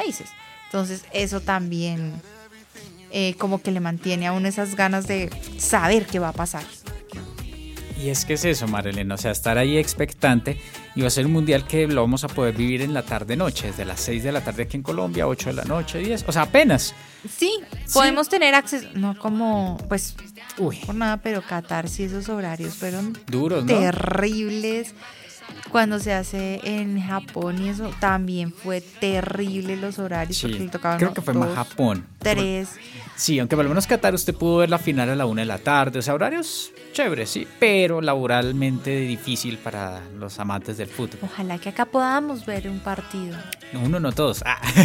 países. Entonces eso también como que le mantiene a uno esas ganas de saber qué va a pasar. Y es que es eso, Marilena, o sea, estar ahí expectante, y va a ser un mundial que lo vamos a poder vivir en la tarde-noche, desde las 6 de la tarde aquí en Colombia, 8 de la noche, 10, o sea, apenas. Sí, podemos tener acceso, no como, pues, por nada, pero Qatar sí, esos horarios fueron duros, ¿no? Terribles. Cuando se hace en Japón y eso, también fue terrible los horarios, Sí, porque le tocaban creo que fue más Japón. 3. Sí, aunque por lo menos Qatar usted pudo ver la final a la 1 de la tarde, o sea, horarios chéveres, sí, pero laboralmente difícil para los amantes del fútbol. Ojalá que acá podamos ver un partido. Uno, no todos.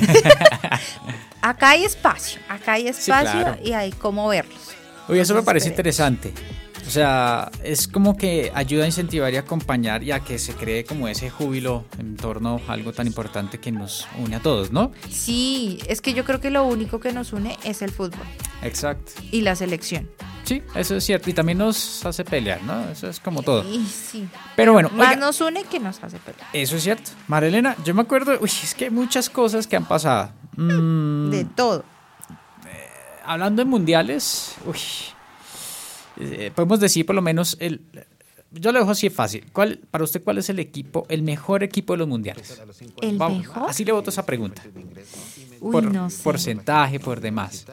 Acá hay espacio, sí, claro. Y hay cómo verlos. Oye, eso me parece interesante. O sea, es como que ayuda a incentivar y acompañar, y a que se cree como ese júbilo en torno a algo tan importante que nos une a todos, ¿no? Sí, es que yo creo que lo único que nos une es el fútbol. Exacto. Y la selección. Sí, eso es cierto. Y también nos hace pelear, ¿no? Eso es como todo. Sí. Pero bueno. Más nos une que nos hace pelear. Eso es cierto. Marilena, yo me acuerdo, es que hay muchas cosas que han pasado. De todo. Hablando de mundiales, podemos decir por lo menos yo lo dejo así fácil. Para usted, ¿cuál es el mejor equipo de los mundiales? ¿El mejor? Así le voto esa pregunta. No sé. Porcentaje, por demás.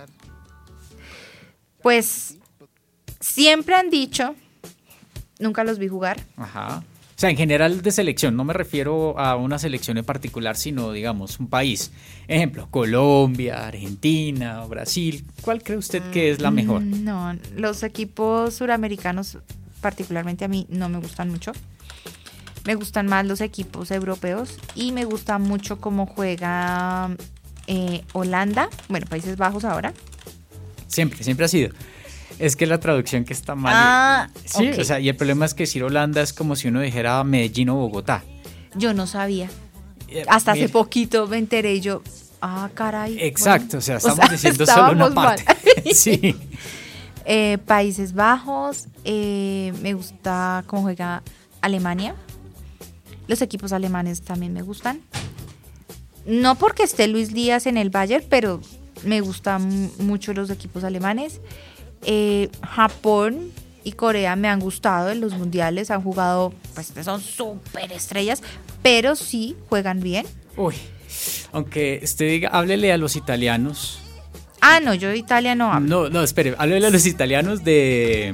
Pues siempre han dicho, nunca los vi jugar. Ajá. O sea, en general de selección, no me refiero a una selección en particular, sino, digamos, un país. Ejemplo, Colombia, Argentina, Brasil. ¿Cuál cree usted que es la mejor? No, los equipos suramericanos, particularmente a mí, no me gustan mucho. Me gustan más los equipos europeos y me gusta mucho cómo juega Holanda, bueno, Países Bajos ahora. Siempre ha sido. Es que la traducción que está mal. Sí, okay. O sea, y el problema es que decir Holanda es como si uno dijera Medellín o Bogotá. Yo no sabía. Hasta hace poquito me enteré y yo, caray. Exacto, bueno, o sea, estamos diciendo solo una parte. Sí. Países Bajos, me gusta cómo juega Alemania. Los equipos alemanes también me gustan. No porque esté Luis Díaz en el Bayern, pero me gustan mucho los equipos alemanes. Japón y Corea me han gustado en los mundiales, han jugado, pues son súper estrellas, pero sí juegan bien. Aunque usted diga, háblele a los italianos. No, yo de Italia no hablo. No, espere, háblele a los italianos de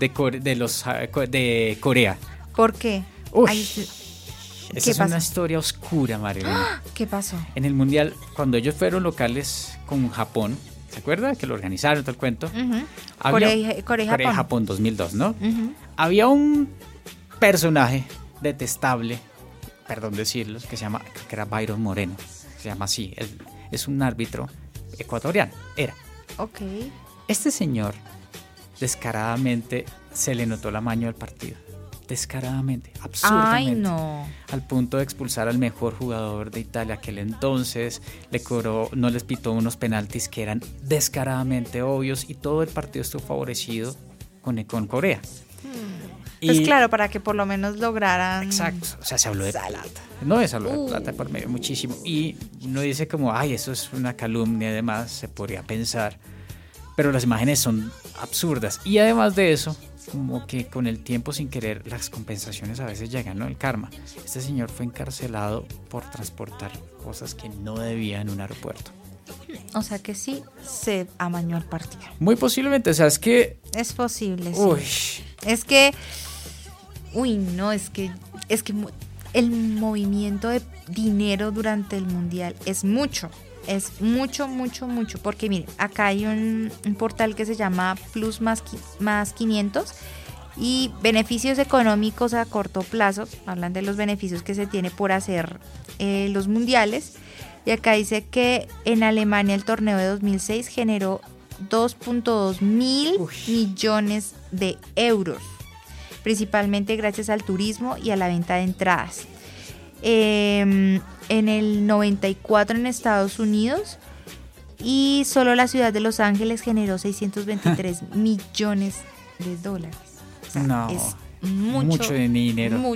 Corea. ¿Por qué? Esa es una historia oscura, Marilena. ¿Qué pasó? En el mundial, cuando ellos fueron locales con Japón, ¿se acuerda? Que lo organizaron, todo el cuento. Uh-huh. Corea-Japón 2002, ¿no? Uh-huh. Había un personaje detestable, perdón decirlo, que se llama, creo que era Byron Moreno, se llama así, es un árbitro ecuatoriano, era. Ok. Este señor, descaradamente, se le notó el amaño del partido. Descaradamente, absurdamente. Ay, no. Al punto de expulsar al mejor jugador de Italia aquel entonces, no les pitó unos penaltis que eran descaradamente obvios, y todo el partido estuvo favorecido con Corea. Pues claro, para que por lo menos lograran. Exacto, o sea, se habló de plata. No se habló de plata por medio muchísimo. Y uno dice como, eso es una calumnia, además, se podría pensar. Pero las imágenes son absurdas. Y además de eso, como que con el tiempo, sin querer, las compensaciones a veces llegan, ¿no? El karma. Este señor fue encarcelado por transportar cosas que no debía en un aeropuerto. O sea que sí se amañó el partido. Muy posiblemente, o sea, es que... Es posible, sí. Es que... es que el movimiento de dinero durante el mundial es mucho. Es mucho, porque miren, acá hay un portal que se llama Plus más 500 y beneficios económicos a corto plazo, hablan de los beneficios que se tiene por hacer los mundiales, y acá dice que en Alemania el torneo de 2006 generó 2.2 mil millones de euros, principalmente gracias al turismo y a la venta de entradas. En el 94 en Estados Unidos, y solo la ciudad de Los Ángeles generó 623 millones de dólares. O sea, es mucho de dinero. Mucho.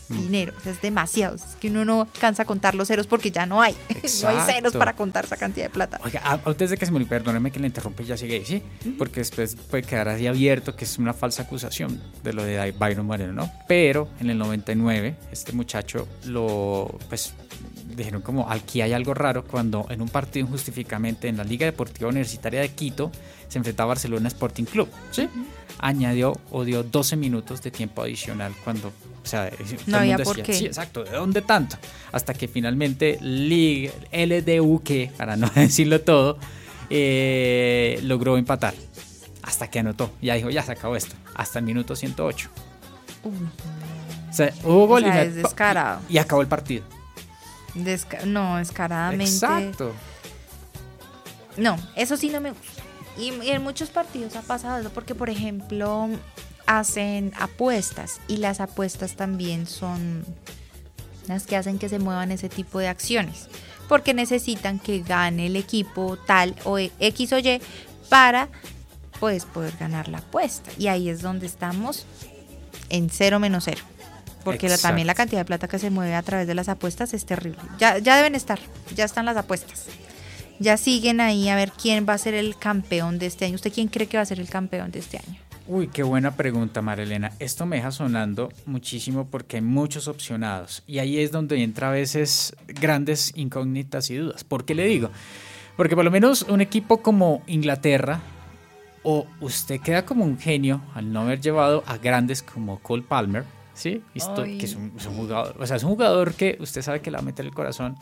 dinero, o sea, es demasiado. Es que uno no cansa contar los ceros porque ya no hay. No hay ceros para contar esa cantidad de plata. Oiga, antes de que se me olvide, perdóneme que le interrumpa y ya sigue ahí, ¿sí? Porque después puede quedar así abierto que es una falsa acusación de lo de Byron Moreno, ¿no? Pero en el 99, este muchacho dijeron como aquí hay algo raro cuando en un partido injustificadamente en la Liga Deportiva Universitaria de Quito se enfrentaba a Barcelona Sporting Club, ¿sí? Dio 12 minutos de tiempo adicional cuando, o sea, no había por qué. Sí, exacto, ¿de dónde tanto? Hasta que finalmente LDUQ, para no decirlo todo, logró empatar. Hasta que anotó, ya dijo, ya se acabó esto, hasta el minuto 108. O sea, hubo gol es descarado. Y acabó el partido. Descaradamente. Exacto. No, eso sí no me gusta. Y en muchos partidos ha pasado eso porque, por ejemplo, hacen apuestas y las apuestas también son las que hacen que se muevan ese tipo de acciones porque necesitan que gane el equipo tal o X o Y para pues poder ganar la apuesta. Y ahí es donde estamos en 0-0. Porque también la cantidad de plata que se mueve a través de las apuestas es terrible. Ya deben estar, ya están las apuestas. Ya siguen ahí a ver quién va a ser el campeón de este año. ¿Usted quién cree que va a ser el campeón de este año? Uy, qué buena pregunta, Marilena. Esto me deja sonando muchísimo porque hay muchos opcionados. Y ahí es donde entra a veces grandes incógnitas y dudas. ¿Por qué le digo? Porque por lo menos un equipo como Inglaterra, o usted queda como un genio al no haber llevado a grandes como Cole Palmer, ¿sí? Que es un jugador, o sea, es un jugador que usted sabe que le va a meter el corazón,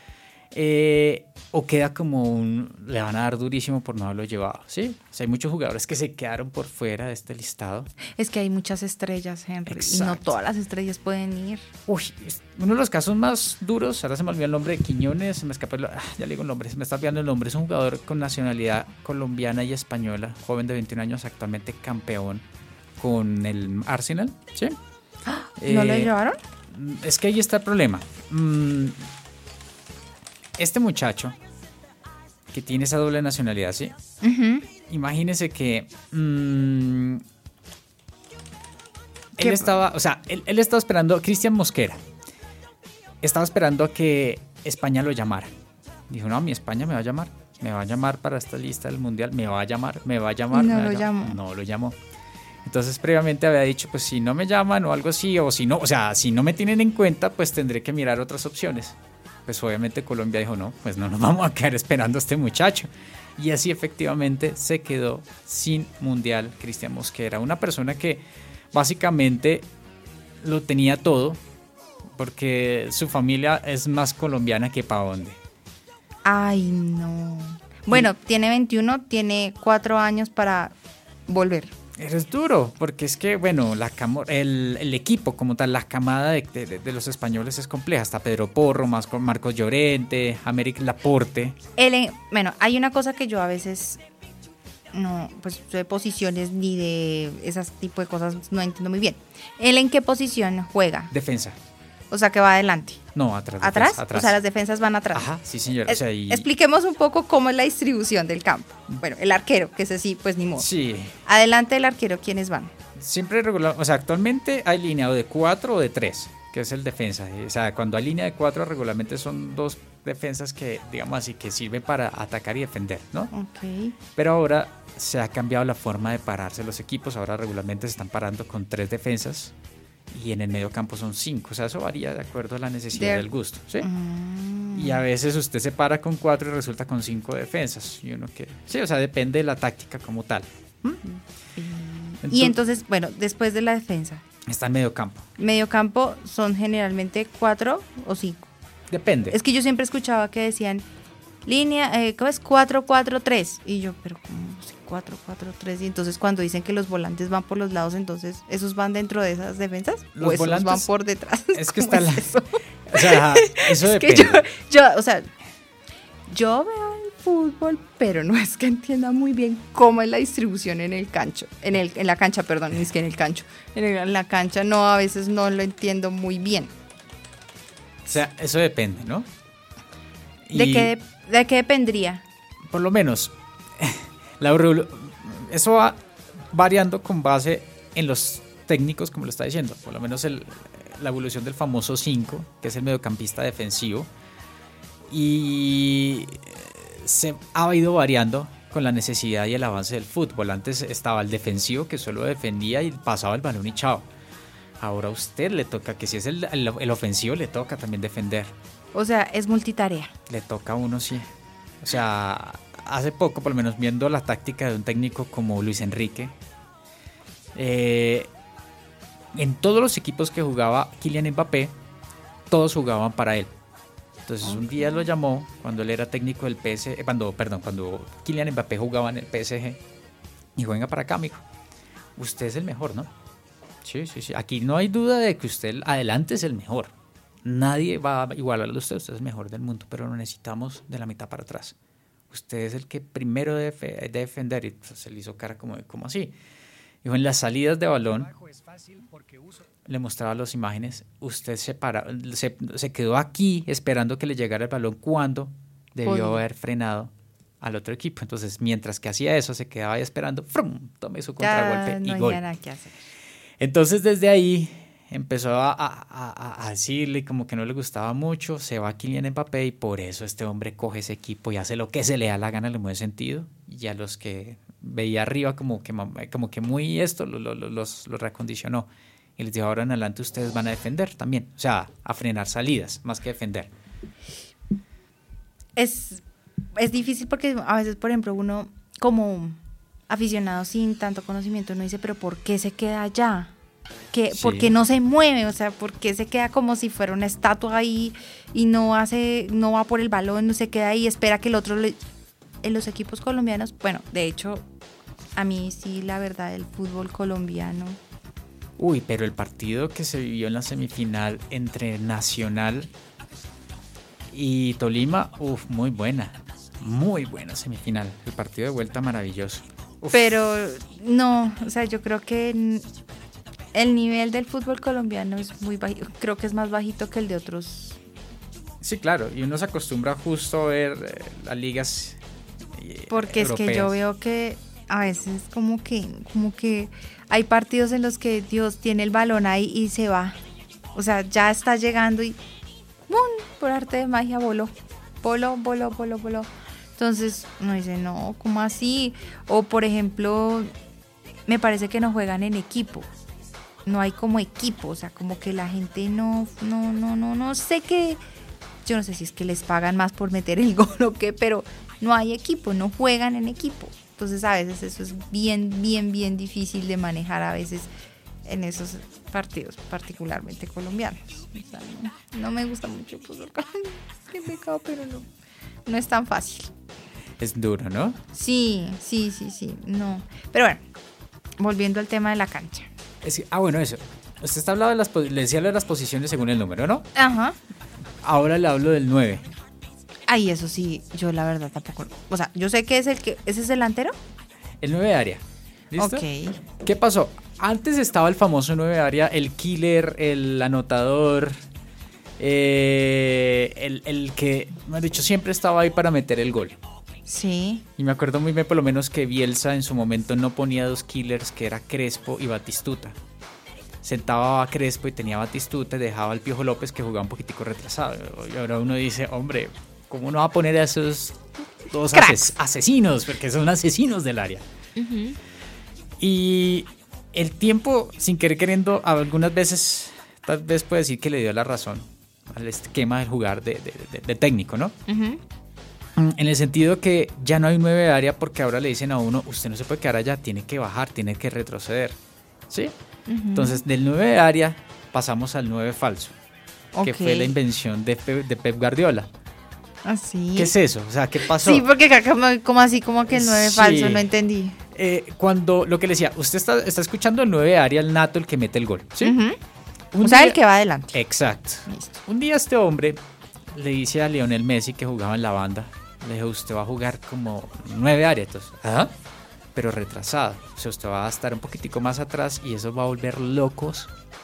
o queda como le van a dar durísimo por no haberlo llevado, ¿sí? O sea, hay muchos jugadores que se quedaron por fuera de este listado. Es que hay muchas estrellas, Henry. Exacto. Y no todas las estrellas pueden ir. Uy, uno de los casos más duros, ahora se me olvidó el nombre de Quiñones, se me escapa ya le digo el nombre, se me está olvidando el nombre, es un jugador con nacionalidad colombiana y española, joven de 21 años, actualmente campeón con el Arsenal, ¿sí? ¿No lo llevaron? Es que ahí está el problema. Este muchacho que tiene esa doble nacionalidad, ¿sí? Uh-huh. Imagínese que él estaba esperando, Cristian Mosquera estaba esperando a que España lo llamara. Dijo, no, mi España me va a llamar para esta lista del Mundial, me va a llamar. No lo llamó. Entonces previamente había dicho, pues si no me llaman o algo así, si no me tienen en cuenta, pues tendré que mirar otras opciones. Pues obviamente Colombia dijo, no, pues no nos vamos a quedar esperando a este muchacho. Y así efectivamente se quedó sin Mundial Cristian Mosquera, una persona que básicamente lo tenía todo, porque su familia es más colombiana que pa' dónde. Ay, no. Bueno, tiene 21, tiene 4 años para volver. Es duro, porque es que, bueno, el equipo como tal, la camada de los españoles es compleja. Está Pedro Porro, Marcos Llorente, Améric Laporte. Bueno, hay una cosa que yo a veces no, pues de posiciones ni de esas tipo de cosas no entiendo muy bien. ¿Él en qué posición juega? Defensa. O sea, que va adelante. No, atrás. ¿Atrás? O sea, las defensas van atrás. Ajá, sí, señor. O sea, expliquemos un poco cómo es la distribución del campo. Bueno, el arquero, que ese sí, pues ni modo. Sí. Adelante del arquero, ¿quiénes van? Siempre regular, o sea, actualmente hay línea de 4 o de 3, que es el defensa. O sea, cuando hay línea de 4, regularmente son 2 defensas que, digamos así, que sirven para atacar y defender, ¿no? Ok. Pero ahora se ha cambiado la forma de pararse los equipos. Ahora regularmente se están parando con 3 defensas. Y en el medio campo son 5, o sea, eso varía de acuerdo a la necesidad del gusto, ¿sí? Y a veces usted se para con 4 y resulta con 5 defensas. Sí, o sea, depende de la táctica como tal. Y entonces, bueno, después de la defensa. Está en medio campo. Medio campo son generalmente 4 o 5. Depende. Es que yo siempre escuchaba que decían línea, ¿cómo es? 4-4-3. Y yo, pero ¿cómo? 4-4-3. Y entonces cuando dicen que los volantes van por los lados, entonces ¿esos van dentro de esas defensas? Los ¿O esos volantes van por detrás? Es que está eso? O sea, eso es depende. Que o sea, yo veo el fútbol, pero no es que entienda muy bien cómo es la distribución en el cancho. En la cancha, perdón, es que en el cancho. En la cancha no, a veces no lo entiendo muy bien. O sea, eso depende, ¿no? ¿De qué dependría? Por lo menos, eso va variando con base en los técnicos, como lo está diciendo. Por lo menos la evolución del famoso 5, que es el mediocampista defensivo, y se ha ido variando con la necesidad y el avance del fútbol. Antes estaba el defensivo, que solo defendía y pasaba el balón y chao. Ahora a usted le toca, que si es el ofensivo, le toca también defender. O sea, es multitarea. Le toca a uno, sí. O sea, hace poco, por lo menos viendo la táctica de un técnico como Luis Enrique, en todos los equipos que jugaba Kylian Mbappé, todos jugaban para él. Entonces un día lo llamó cuando él era técnico del PSG, cuando Kylian Mbappé jugaba en el PSG, y venga para acá, amigo. Usted es el mejor, ¿no? Sí. Aquí no hay duda de que usted adelante es el mejor. Nadie va a igualarlo a usted es el mejor del mundo, pero lo necesitamos de la mitad para atrás. Usted es el que primero debe defender, y se le hizo cara como así. Dijo, en las salidas de balón, le mostraba las imágenes, usted se quedó aquí esperando que le llegara el balón cuando debió haber frenado al otro equipo. Entonces, mientras que hacía eso, se quedaba ahí esperando, ¡frum!, tome su contragolpe y gol. Nada que hacer. Entonces, desde ahí empezó a decirle como que no le gustaba mucho, se va a Kylian Mbappé y por eso este hombre coge ese equipo y hace lo que se le da la gana, le mueve sentido, y a los que veía arriba como que muy esto los reacondicionó y les dijo, ahora en adelante ustedes van a defender también, o sea, a frenar salidas más que defender. Es difícil porque a veces, por ejemplo, uno como aficionado sin tanto conocimiento uno dice, pero ¿por qué se queda allá? Sí. ¿Por qué no se mueve? O sea, ¿por qué se queda como si fuera una estatua ahí y no va por el balón, no se queda ahí, espera que el otro en los equipos colombianos, bueno, de hecho, a mí sí, la verdad, el fútbol colombiano. Uy, pero el partido que se vivió en la semifinal entre Nacional y Tolima, muy buena semifinal, el partido de vuelta maravilloso. Pero no, o sea, yo creo que el nivel del fútbol colombiano es muy bajito, creo que es más bajito que el de otros. Sí, claro, y uno se acostumbra justo a ver las ligas porque europeas. Es que yo veo que a veces como que hay partidos en los que Dios tiene el balón ahí y se va, o sea, ya está llegando y ¡bum!, por arte de magia voló. Entonces uno dice, no, ¿cómo así? O por ejemplo, me parece que no juegan en equipo. No hay como equipo, o sea, como que la gente no sé qué, yo no sé si es que les pagan más por meter el gol o qué, pero no hay equipo, no juegan en equipo. Entonces a veces eso es bien difícil de manejar a veces en esos partidos, particularmente colombianos. O sea, no me gusta mucho el fútbol colombiano, qué pecado, pero no es tan fácil. Es duro, ¿no? Sí, no. Pero bueno, volviendo al tema de la cancha. Bueno, eso. Usted está hablando le decía lo de las posiciones según el número, ¿no? Ajá. Ahora le hablo del 9. Ay, eso sí, yo la verdad tampoco. O sea, yo sé que ese es el delantero. El 9 de área. ¿Listo? Ok. ¿Qué pasó? Antes estaba el famoso 9 de área, el killer, el anotador, el que, me han dicho, siempre estaba ahí para meter el gol. Sí. Y me acuerdo muy bien, por lo menos, que Bielsa en su momento no ponía dos killers, que era Crespo y Batistuta. Sentaba a Crespo y tenía a Batistuta y dejaba al Piojo López, que jugaba un poquitico retrasado. Y ahora uno dice, hombre, ¿cómo no va a poner a esos dos asesinos? Porque son asesinos del área. Uh-huh. Y el tiempo, sin querer queriendo, algunas veces, tal vez puede decir que le dio la razón al esquema del jugar de técnico, ¿no? Uh-huh. En el sentido que ya no hay 9 de área, porque ahora le dicen a uno, usted no se puede quedar allá, tiene que bajar, tiene que retroceder, ¿sí? Uh-huh. Entonces, del 9 de área pasamos al 9 falso, que fue la invención de Pep Guardiola. ¿Así? ¿Qué es eso? O sea, ¿qué pasó? Sí, porque como así, como que el 9 falso, no entendí. Cuando, lo que le decía, usted está escuchando el 9 de área, el nato, el que mete el gol, ¿sí? Uh-huh. O sea, el que va adelante. Exacto. Listo. Un día este hombre le dice a Lionel Messi, que jugaba en la banda, le dijo, usted va a jugar como 9 áreas, entonces, pero retrasado. O sea, usted va a estar un poquitico más atrás y eso va a volver locos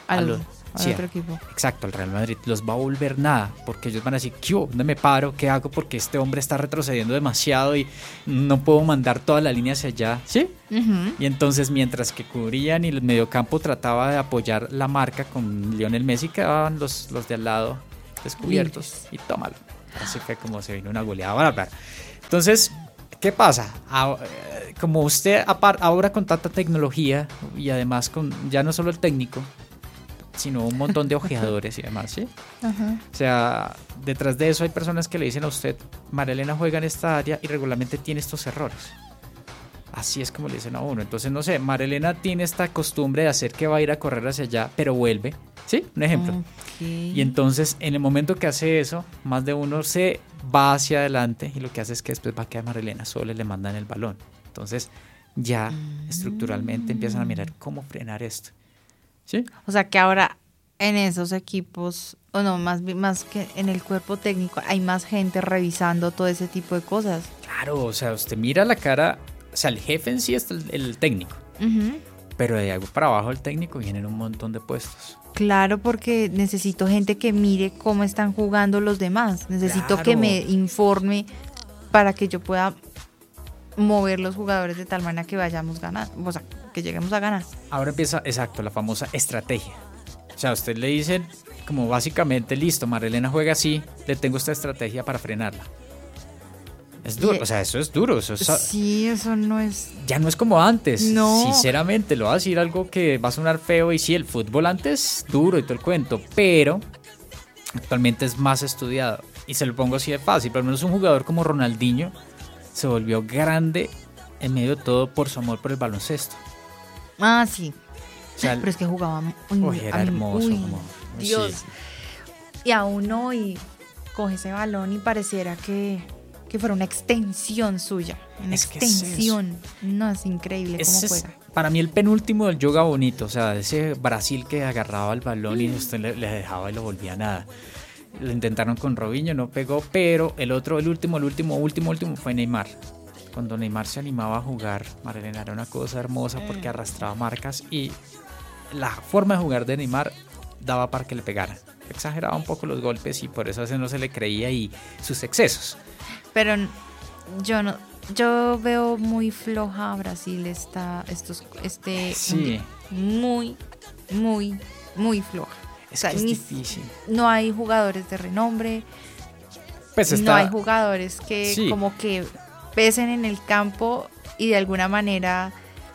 al sí, otro equipo. Exacto, al Real Madrid los va a volver nada, porque ellos van a decir, ¿qué? ¿Dónde me paro? ¿Qué hago? Porque este hombre está retrocediendo demasiado y no puedo mandar toda la línea hacia allá, ¿sí? Uh-huh. Y entonces mientras que cubrían y el mediocampo trataba de apoyar la marca con Lionel Messi, quedaban los de al lado descubiertos y tómalo. Así fue como se vino una goleada bárbara. Entonces, ¿qué pasa? Como usted ahora con tanta tecnología y además con ya no solo el técnico, sino un montón de ojeadores y demás, ¿sí? Uh-huh. O sea, detrás de eso hay personas que le dicen a usted, María Elena juega en esta área y regularmente tiene estos errores. Así es como le dicen a uno. Entonces, no sé, María Elena tiene esta costumbre de hacer que va a ir a correr hacia allá, pero vuelve, ¿sí? Un ejemplo. Okay. Y entonces, en el momento que hace eso, más de uno se va hacia adelante y lo que hace es que después va a quedar María Elena sola y le mandan el balón. Entonces, ya estructuralmente empiezan a mirar cómo frenar esto. ¿Sí? O sea que ahora en esos equipos, o no, más que en el cuerpo técnico, hay más gente revisando todo ese tipo de cosas. Claro, o sea, usted mira la cara, o sea, el jefe en sí es el técnico, uh-huh. Pero de algo para abajo el técnico vienen un montón de puestos. Claro, porque necesito gente que mire cómo están jugando los demás, necesito que me informe para que yo pueda mover los jugadores de tal manera que vayamos ganando, o sea, que lleguemos a ganar. Ahora empieza, exacto, la famosa estrategia. O sea, a usted le dicen como básicamente, listo, María Elena juega así, le tengo esta estrategia para frenarla. Es duro, o sea, eso es duro. Sí, eso no es... Ya no es como antes. No. Sinceramente, lo voy a decir algo que va a sonar feo y sí, el fútbol antes duro y todo el cuento, pero actualmente es más estudiado. Y se lo pongo así de fácil, por lo menos un jugador como Ronaldinho se volvió grande en medio de todo por su amor por el baloncesto. Ah, sí. O sea, pero es que jugaba era hermoso. Dios. Sí. Y aún hoy coge ese balón y pareciera que fuera una extensión suya. Una extensión. No, es increíble cómo juega. Para mí el penúltimo del yoga bonito. O sea, ese Brasil que agarraba el balón y usted le dejaba y lo volvía nada. Lo intentaron con Robinho, no pegó, pero el último fue Neymar. Cuando Neymar se animaba a jugar, María Elena, era una cosa hermosa porque arrastraba marcas y la forma de jugar de Neymar daba para que le pegaran. Exageraba un poco los golpes y por eso a veces no se le creía y sus excesos. Pero yo veo muy floja a Brasil sí. muy floja. Es que es difícil. No hay jugadores de renombre. Pues no hay jugadores que sí, como que pesen en el campo y de alguna manera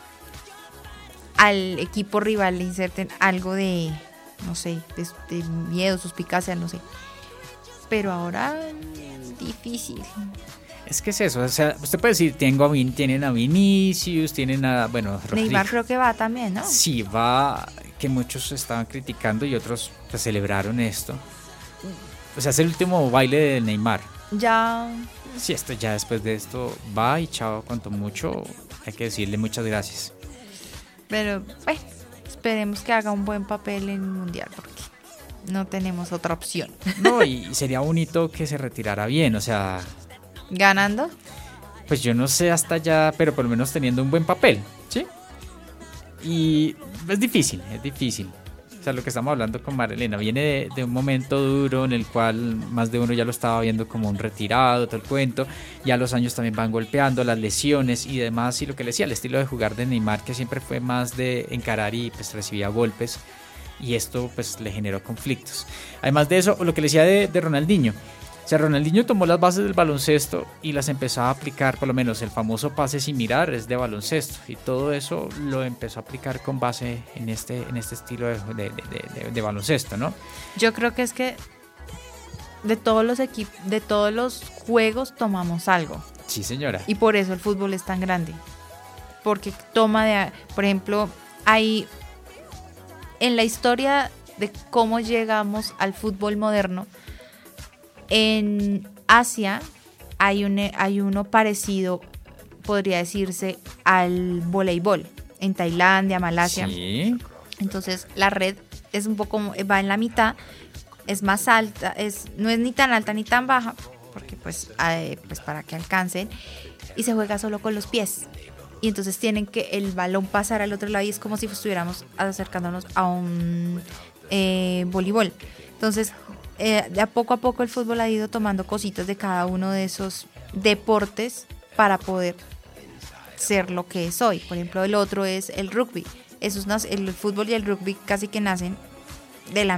al equipo rival le inserten algo de, no sé, de miedo, suspicacia, no sé. Pero ahora difícil. Es que es eso, o sea, usted puede decir, tienen a Vinicius, tienen a, bueno, Neymar creo que va también, ¿no? Sí, va, que muchos estaban criticando y otros pues celebraron esto. O sea, es el último baile de Neymar. Ya. Sí, esto ya después de esto va y chao, cuanto mucho, hay que decirle muchas gracias. Pero, bueno, esperemos que haga un buen papel en el Mundial, porque no tenemos otra opción. No, y sería bonito que se retirara bien, o sea... ¿Ganando? Pues yo no sé hasta allá, pero por lo menos teniendo un buen papel, ¿sí? Y es difícil. O sea, lo que estamos hablando con María Elena viene de un momento duro en el cual más de uno ya lo estaba viendo como un retirado, todo el cuento. Ya los años también van golpeando, las lesiones y demás. Y lo que le decía, el estilo de jugar de Neymar, que siempre fue más de encarar y pues recibía golpes. Y esto pues le generó conflictos. Además de eso, lo que le decía de Ronaldinho. O sea, Ronaldinho tomó las bases del baloncesto y las empezó a aplicar, por lo menos el famoso pase sin mirar es de baloncesto, y todo eso lo empezó a aplicar con base en este estilo de baloncesto, ¿no? Yo creo que es que de todos los equipos, de todos los juegos tomamos algo. Sí, señora. Y por eso el fútbol es tan grande. Porque por ejemplo, hay en la historia de cómo llegamos al fútbol moderno. En Asia hay uno parecido, podría decirse, al voleibol. En Tailandia, Malasia. Sí. Entonces la red es un poco, va en la mitad, es más alta, no es ni tan alta ni tan baja, porque pues para que alcancen, y se juega solo con los pies. y entonces tienen que el balón pasar al otro lado y es como si estuviéramos acercándonos a un voleibol. Entonces, de a poco el fútbol ha ido tomando cositas de cada uno de esos deportes para poder ser lo que es hoy. Por ejemplo, el otro es el rugby. El fútbol y el rugby casi que nacen del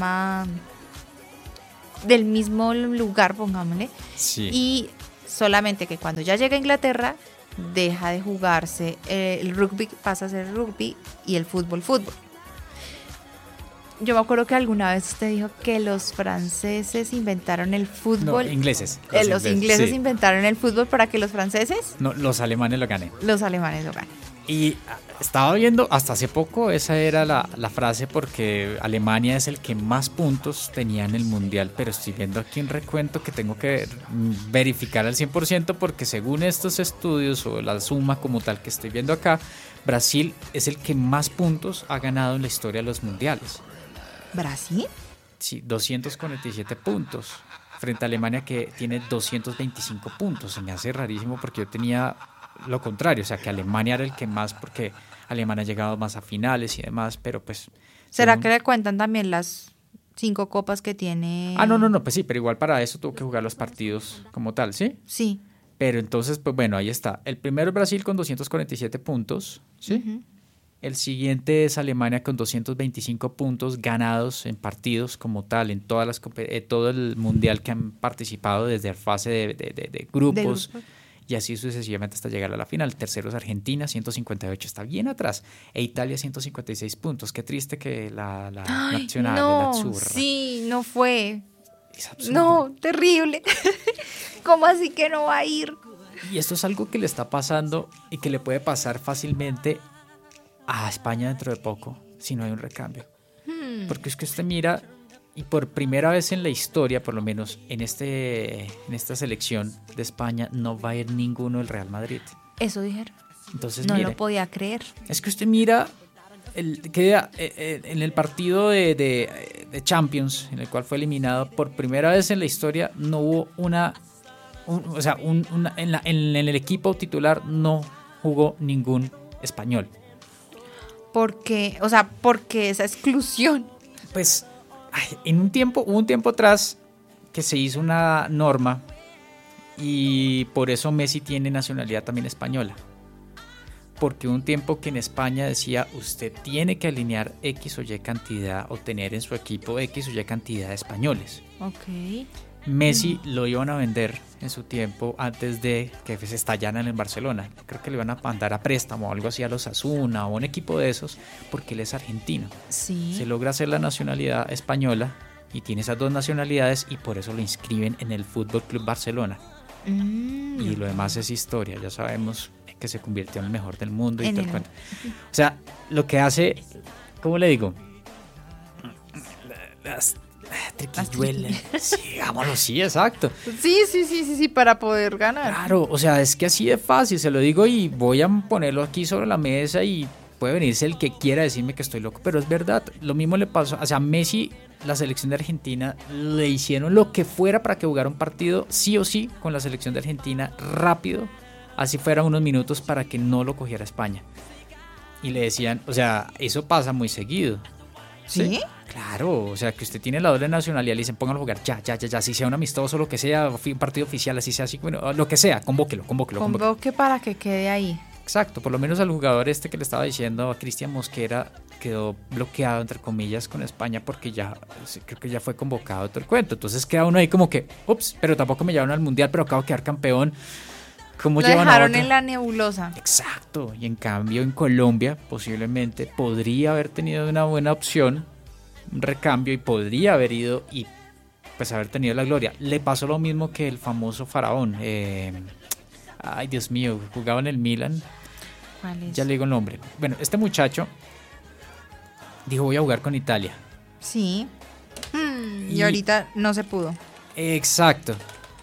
mismo lugar, pongámosle. Sí. Y solamente que cuando ya llega a Inglaterra, deja de jugarse el rugby, pasa a ser rugby y el fútbol. Yo me acuerdo que alguna vez usted dijo que los franceses inventaron el fútbol. No, ingleses. Los ingleses sí. inventaron el fútbol para que los franceses. No, los alemanes lo ganen. Los alemanes lo ganen. Y estaba viendo, hasta hace poco, esa era la frase, porque Alemania es el que más puntos tenía en el Mundial, pero estoy viendo aquí un recuento que tengo que verificar al 100%, porque según estos estudios o la suma como tal que estoy viendo acá, Brasil es el que más puntos ha ganado en la historia de los mundiales. ¿Brasil? Sí, 247 puntos, frente a Alemania que tiene 225 puntos. Se me hace rarísimo porque yo tenía lo contrario, o sea que Alemania era el que más, porque Alemania ha llegado más a finales y demás, pero pues... ¿Será que le cuentan también las 5 copas que tiene? No, pues sí, pero igual para eso tuvo que jugar los partidos como tal, ¿sí? Sí. Pero entonces, pues bueno, ahí está. El primero es Brasil con 247 puntos, ¿sí? Uh-huh. El siguiente es Alemania con 225 puntos ganados en partidos como tal, en todas todo el mundial que han participado desde la fase de grupos. Y así sucesivamente hasta llegar a la final. Tercero es Argentina, 158, está bien atrás. E Italia, 156 puntos. Qué triste que la nacional, la azzurra. Sí, no fue. Es absurdo. No, terrible. ¿Cómo así que no va a ir? Y esto es algo que le está pasando y que le puede pasar fácilmente a España dentro de poco, si no hay un recambio. Porque es que usted mira, y por primera vez en la historia, por lo menos en esta selección de España, no va a ir ninguno del Real Madrid. Eso dijeron. Entonces, no mire, lo podía creer. Es que usted mira en el partido de Champions, en el cual fue eliminado, por primera vez en la historia no hubo en el equipo titular no jugó ningún español. Porque esa exclusión. Pues hubo un tiempo atrás que se hizo una norma y por eso Messi tiene nacionalidad también española. Porque hubo un tiempo que en España decía, usted tiene que alinear X o Y cantidad o tener en su equipo X o Y cantidad de españoles. Ok. Messi lo iban a vender en su tiempo antes de que se estallaran en el Barcelona. Creo que le iban a mandar a préstamo o algo así a los Asuna o un equipo de esos, porque él es argentino. Sí. Se logra hacer la nacionalidad española y tiene esas dos nacionalidades y por eso lo inscriben en el Fútbol Club Barcelona. Y lo demás es historia. Ya sabemos que se convirtió en el mejor del mundo y todo el cuento. O sea, lo que hace, ¿cómo le digo? Las triquiñuelas. Sí, digámoslo, sí, exacto. Sí, para poder ganar. Claro, o sea, es que así de fácil, se lo digo y voy a ponerlo aquí sobre la mesa y puede venirse el que quiera decirme que estoy loco, pero es verdad, lo mismo le pasó, o sea, Messi, la selección de Argentina, le hicieron lo que fuera para que jugara un partido sí o sí con la selección de Argentina rápido, así fuera unos minutos para que no lo cogiera España. Y le decían, o sea, eso pasa muy seguido. ¿Sí? Claro, o sea, que usted tiene la doble nacionalidad, le dicen, póngalo a jugar ya, si sea un amistoso, lo que sea, un partido oficial, así sea, así, bueno, lo que sea, convóquelo. Convoque para que quede ahí. Exacto, por lo menos al jugador que le estaba diciendo, a Cristian Mosquera, quedó bloqueado, entre comillas, con España porque ya, creo que ya fue convocado todo el cuento. Entonces queda uno ahí como que, ups, pero tampoco me llevaron al Mundial, pero acabo de quedar campeón. ¿Cómo lo llevan dejaron en la nebulosa. Exacto, y en cambio en Colombia posiblemente podría haber tenido una buena opción, un recambio, y podría haber ido y pues haber tenido la gloria. Le pasó lo mismo que el famoso faraón, ay Dios mío, jugaba en el Milan. ¿Cuál es? Ya le digo el nombre. Bueno, este muchacho dijo, voy a jugar con Italia. Sí. Y ahorita no se pudo. Exacto.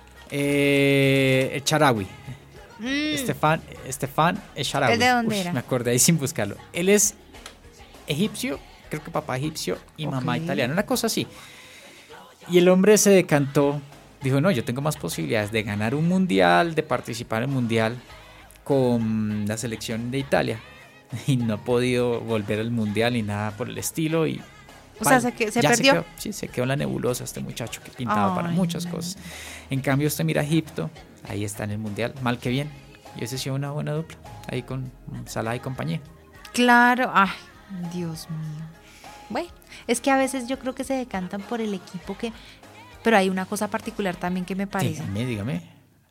El Shaarawy. Estefan Shaarawy. ¿El de dónde era? Me acordé ahí sin buscarlo. Él es egipcio, creo que papá egipcio y mamá italiana, una cosa así. Y el hombre se decantó, dijo, no, yo tengo más posibilidades de ganar un mundial, de participar en el mundial con la selección de Italia y no ha podido volver al mundial ni nada por el estilo y o sea, se perdió. Se quedó en la nebulosa este muchacho que pintaba para muchas cosas. En cambio usted mira a Egipto, ahí está en el mundial, mal que bien, y ese ha sido una buena dupla ahí con Salah y compañía. Claro, ay, Dios mío. Bueno, es que a veces yo creo que se decantan por el equipo que... Pero hay una cosa particular también que me parece. Dígame.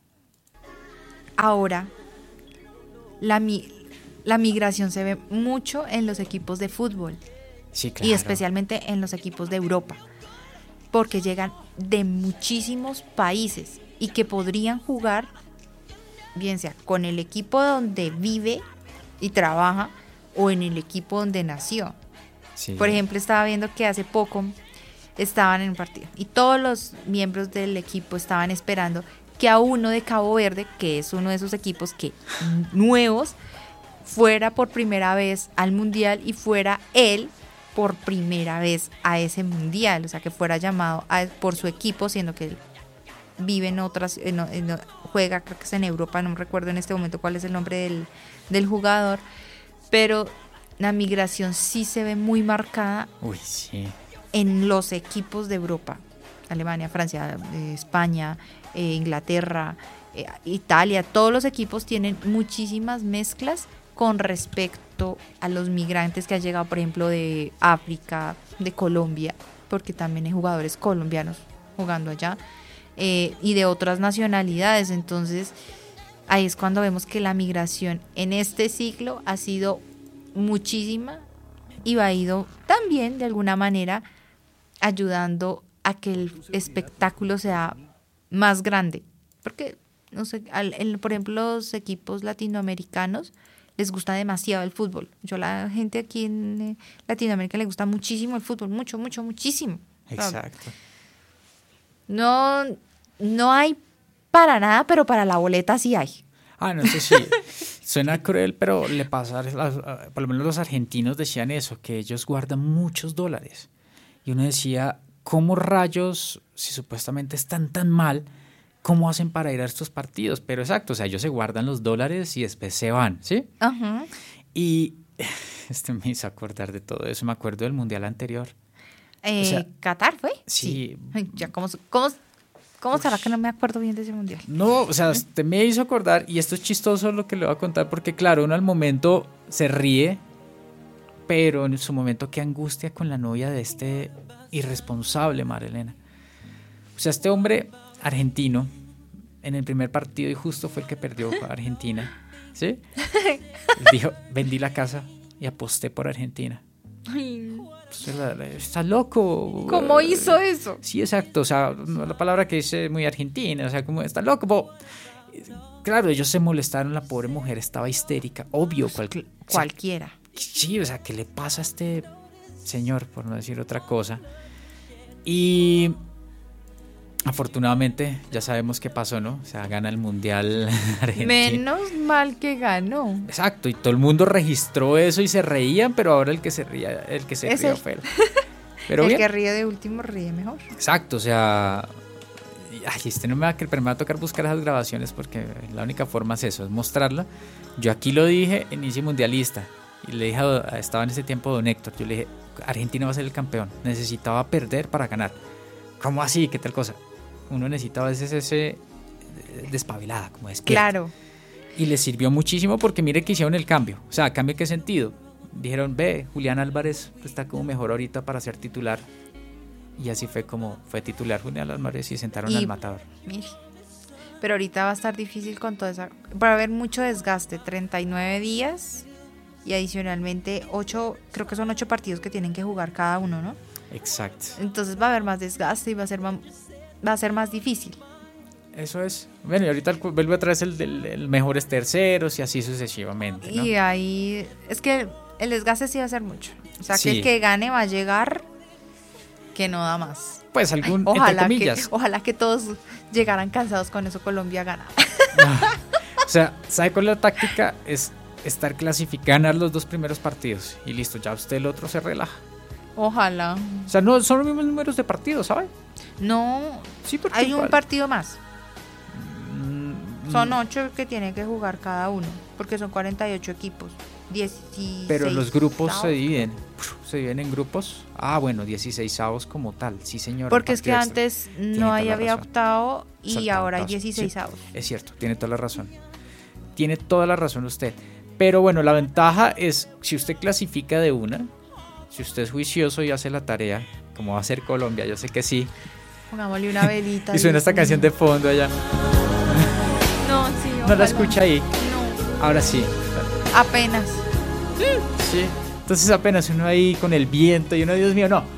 Ahora, la migración se ve mucho en los equipos de fútbol. Sí, claro. Y especialmente en los equipos de Europa. Porque llegan de muchísimos países y que podrían jugar, bien sea con el equipo donde vive y trabaja o en el equipo donde nació. Sí. Por ejemplo, estaba viendo que hace poco estaban en un partido y todos los miembros del equipo estaban esperando que a uno de Cabo Verde, que es uno de esos equipos que nuevos, fuera por primera vez al mundial y fuera él por primera vez a ese mundial, o sea, que fuera llamado por su equipo, siendo que él vive en otras, juega, creo que es en Europa, no me recuerdo en este momento cuál es el nombre del jugador, pero la migración sí se ve muy marcada. Uy, sí. En los equipos de Europa, Alemania, Francia, España, Inglaterra, Italia, todos los equipos tienen muchísimas mezclas con respecto a los migrantes que han llegado, por ejemplo, de África, de Colombia, porque también hay jugadores colombianos jugando allá, y de otras nacionalidades. Entonces, ahí es cuando vemos que la migración en este ciclo ha sido muchísima y ha ido también, de alguna manera, ayudando a que el espectáculo sea más grande. Porque, no sé, por ejemplo, los equipos latinoamericanos les gusta demasiado el fútbol. La gente aquí en Latinoamérica le gusta muchísimo el fútbol, muchísimo. Exacto. No hay para nada, pero para la boleta sí hay. No sé si suena cruel, pero le pasa, por lo menos los argentinos decían eso, que ellos guardan muchos dólares. Y uno decía, ¿cómo rayos, si supuestamente están tan mal, cómo hacen para ir a estos partidos? Pero exacto, o sea, ellos se guardan los dólares y después se van, ¿sí? Uh-huh. Y me hizo acordar de todo eso, me acuerdo del mundial anterior. O sea, ¿Qatar fue? Sí. Ay, ya, ¿cómo será que no me acuerdo bien de ese mundial? No, o sea, usted me hizo acordar, y esto es chistoso lo que le voy a contar, porque claro, uno al momento se ríe, pero en su momento qué angustia con la novia de este irresponsable Marilena. O sea, este hombre argentino, en el primer partido, y justo fue el que perdió a Argentina, ¿sí? Dijo, vendí la casa y aposté por Argentina. Ay. Está loco. ¿Cómo hizo eso? Sí, exacto. O sea, la palabra que dice muy argentina. O sea, como está loco. Claro, ellos se molestaron. La pobre mujer estaba histérica. Obvio. Cualquiera. Sí, o sea, ¿qué le pasa a este señor? Por no decir otra cosa. Y afortunadamente ya sabemos qué pasó, ¿no? O sea, gana el mundial Argentina. Menos mal que ganó. Exacto, y todo el mundo registró eso y se reían, pero ahora el que se ría fue él. Pero el bien. que ríe de último ríe mejor. Exacto, o sea, no me va a creer, pero me va a tocar buscar esas grabaciones porque la única forma es eso, es mostrarla. Yo aquí lo dije en Inicio Mundialista y le dije, estaba en ese tiempo don Héctor, yo le dije, Argentina va a ser el campeón, necesitaba perder para ganar. ¿Cómo así? ¿Qué tal cosa? Uno necesitaba a veces ese despabilada, como despierta. Claro. Y le sirvió muchísimo porque mire que hicieron el cambio. O sea, ¿cambio en qué sentido? Dijeron, Julián Álvarez está como mejor ahorita para ser titular. Y así fue como fue titular Julián Álvarez y sentaron al matador. Mire, pero ahorita va a estar difícil con toda esa... Va a haber mucho desgaste, 39 días y adicionalmente 8, creo que son 8 partidos que tienen que jugar cada uno, ¿no? Exacto. Entonces va a haber más desgaste y va a ser más difícil. Eso es. Bueno, y ahorita vuelve otra vez el mejores terceros y así sucesivamente, ¿no? Y ahí es que el desgaste sí va a ser mucho. O sea, sí, que el que gane va a llegar que no da más. Pues entre comillas. Ojalá que todos llegaran cansados, con eso Colombia gana. O sea, ¿sabe cuál es la táctica? Es estar clasificando, ganar los 2 primeros partidos y listo, ya usted el otro se relaja. Ojalá. O sea, no son los mismos números de partidos, ¿sabe? No, sí, porque hay un partido más. Son 8 que tienen que jugar cada uno, porque son 48 equipos. 16. Pero los grupos se dividen en grupos. Bueno, 16avos como tal, sí señor. Porque es que antes no había octavo y ahora hay 16avos. Sí, es cierto, tiene toda la razón. Tiene toda la razón usted. Pero bueno, la ventaja es, si usted clasifica de una, si usted es juicioso y hace la tarea, como va a hacer Colombia, yo sé que sí. Pongámosle una velita. Y suena esta canción de fondo allá. No, sí. ¿No la escucha ahí? No. Ahora sí. Apenas. Sí. Entonces apenas uno ahí con el viento y uno, Dios mío, no.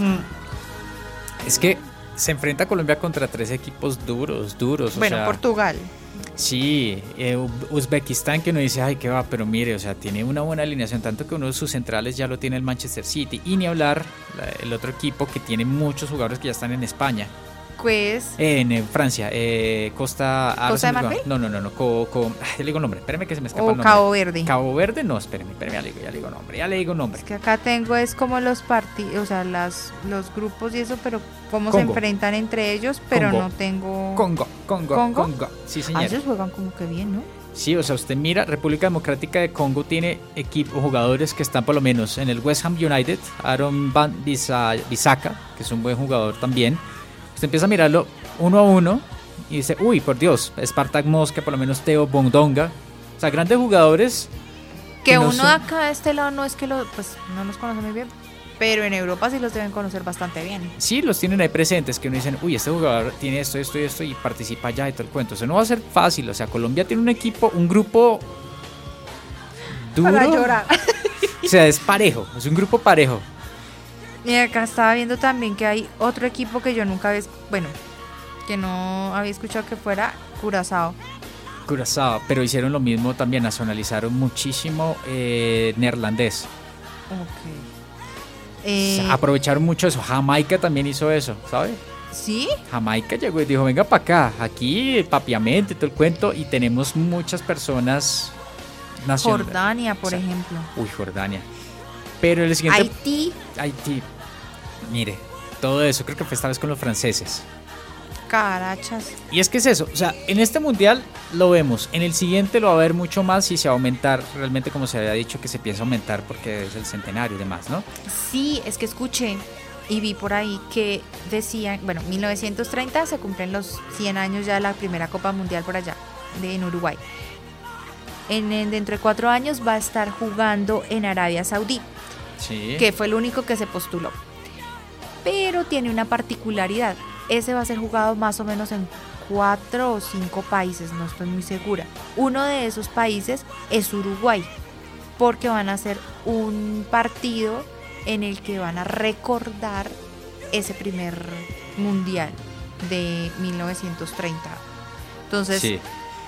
Es que se enfrenta Colombia contra 3 equipos duros. Bueno, o sea, Portugal. Sí, Uzbekistán, que uno dice, ay, qué va, pero mire, o sea, tiene una buena alineación, tanto que uno de sus centrales ya lo tiene el Manchester City, y ni hablar el otro equipo que tiene muchos jugadores que ya están en España. Pues en Francia, ¿Costa de Marfil? No, ya le digo nombre, espérame que se me escapa el nombre. Cabo Verde. Cabo Verde, no, espérame, ya le digo nombre. Es que acá tengo es como los partidos, o sea, los grupos y eso, pero cómo Congo. se enfrentan entre ellos, pero Congo. no tengo... Congo. Sí, señor. Ellos juegan como que bien, ¿no? Sí, o sea, usted mira, República Democrática de Congo tiene jugadores que están por lo menos en el West Ham United, Aaron Van Bissaka, que es un buen jugador también. Usted empieza a mirarlo 1 a 1 y dice, uy, por Dios, Spartak Mosca, por lo menos Theo Bondonga. O sea, grandes jugadores. Que uno acá de este lado no es que no los conoce muy bien, pero en Europa sí los deben conocer bastante bien. Sí, los tienen ahí presentes, que uno dicen, uy, este jugador tiene esto y participa allá y todo el cuento. Eso no va a ser fácil, o sea, Colombia tiene un grupo duro. Para llorar. O sea, es un grupo parejo. Y acá estaba viendo también que hay otro equipo que yo nunca había, que no había escuchado que fuera Curazao, pero hicieron lo mismo también, nacionalizaron muchísimo neerlandés. Aprovecharon mucho eso. Jamaica también hizo eso, ¿sabes? ¿Sí? Jamaica llegó y dijo, venga para acá, aquí papiamente, todo el cuento, y tenemos muchas personas nacionales. Jordania, por ejemplo. Uy, Jordania. Pero el siguiente... Haití. Mire, todo eso creo que fue esta vez con los franceses. Carachas. Y es que es eso, o sea, en este mundial lo vemos, en el siguiente lo va a ver mucho más y se va a aumentar realmente, como se había dicho que se piensa aumentar porque es el centenario y demás, ¿no? Sí, es que escuché y vi por ahí que decían, 1930 se cumplen los 100 años ya de la primera Copa Mundial por allá, en Uruguay. Dentro de 4 años va a estar jugando en Arabia Saudí, sí, que fue el único que se postuló. Pero tiene una particularidad, ese va a ser jugado más o menos en 4 o 5 países, no estoy muy segura. Uno de esos países es Uruguay, porque van a hacer un partido en el que van a recordar ese primer mundial de 1930. Entonces, sí,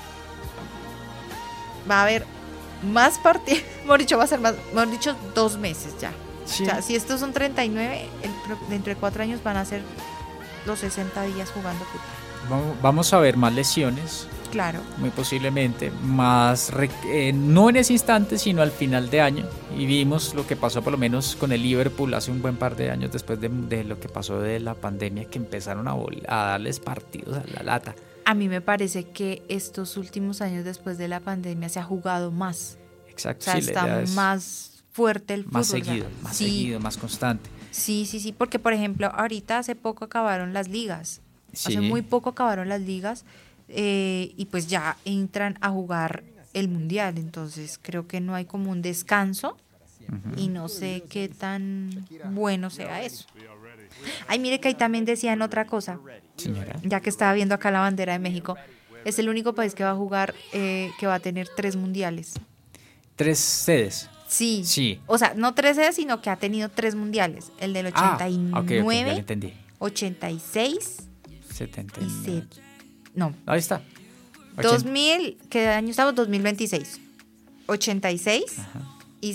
va a haber más partidos, va a ser más, 2 meses ya. Sí. O sea, si estos son 39, dentro de 4 años van a ser los 60 días jugando fútbol. Vamos a ver más lesiones. Claro. Muy posiblemente. Más, no en ese instante, sino al final de año. Y vimos lo que pasó por lo menos con el Liverpool hace un buen par de años después de lo que pasó de la pandemia, que empezaron a darles partidos a la lata. A mí me parece que estos últimos años después de la pandemia se ha jugado más. Exacto. O sea, sí, está más fuerte el fútbol. Más seguido, más constante. Sí, porque por ejemplo, ahorita hace poco acabaron las ligas. Sí. Hace muy poco acabaron las ligas y pues ya entran a jugar el mundial. Entonces creo que no hay como un descanso y no sé qué tan bueno sea eso. Ay, mire que ahí también decían otra cosa. Señora. Ya que estaba viendo acá la bandera de México. Es el único país que va a jugar, que va a tener 3 mundiales. 3 sedes. Sí. O sea, no 3 sedes, sino que ha tenido 3 mundiales. El del 89, okay, ya entendí. 86, 79. No. Ahí está. 2000, ¿qué año estamos? 2026. 86 Ajá. Y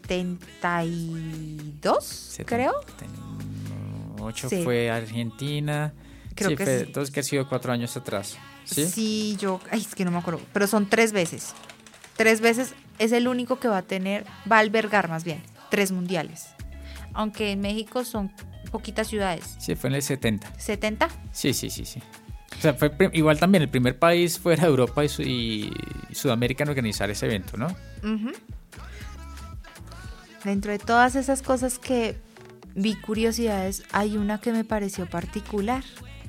72, creo. 8 sí. Fue Argentina. Creo que fue, sí. Entonces que ha sido 4 años atrás. Sí, es que no me acuerdo. Pero son 3 veces. 3 veces es el único que va a albergar más bien 3 mundiales. Aunque en México son poquitas ciudades. Sí, fue en el 70. ¿70? Sí. O sea, fue igual también el primer país fuera de Europa y Sudamérica en organizar ese evento, ¿no? Uh-huh. Dentro de todas esas cosas que vi curiosidades, hay una que me pareció particular.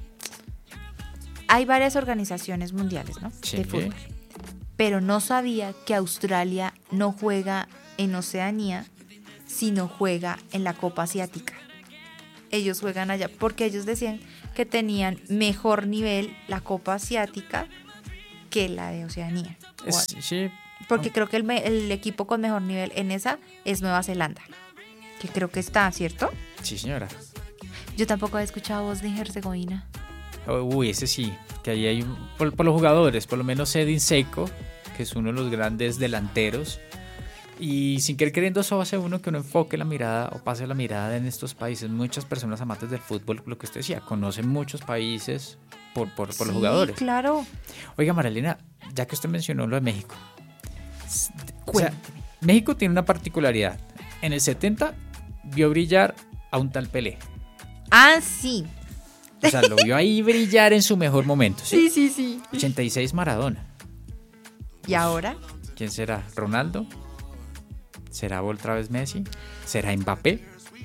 Hay varias organizaciones mundiales, ¿no? Sí. De fútbol. Pero no sabía que Australia no juega en Oceanía, sino juega en la Copa Asiática. Ellos juegan allá porque ellos decían que tenían mejor nivel la Copa Asiática que la de Oceanía. Sí. Porque creo que el equipo con mejor nivel en esa es Nueva Zelanda, que creo que está, ¿cierto? Sí, señora. Yo tampoco he escuchado Bosnia y Herzegovina. Uy, ese sí, que ahí hay por los jugadores, por lo menos Edin Dzeko, que es uno de los grandes delanteros, y sin querer queriendo eso hace uno que uno enfoque la mirada o pase la mirada en estos países. Muchas personas amantes del fútbol, lo que usted decía, conocen muchos países por los jugadores. Sí, claro. Oiga, Marilena, ya que usted mencionó lo de México, o sea, México tiene una particularidad. En el 70 vio brillar a un tal Pelé. Ah, sí. O sea, lo vio ahí brillar en su mejor momento. Sí. 86 Maradona. ¿Y ahora? ¿Quién será? ¿Ronaldo? ¿Será otra vez Messi? ¿Será Mbappé?